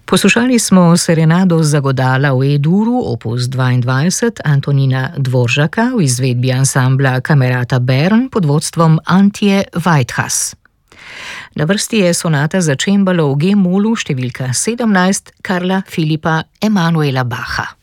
Poslušali smo serenado Zagodala v E-duru, opus 22 Antonina Dvoržaka v izvedbi ansambla Camerata Bern pod vodstvom Antje Whitehus. Na vrsti je sonata za čembalo v G-molu številka 17 Karla Filipa Emanuela Bacha.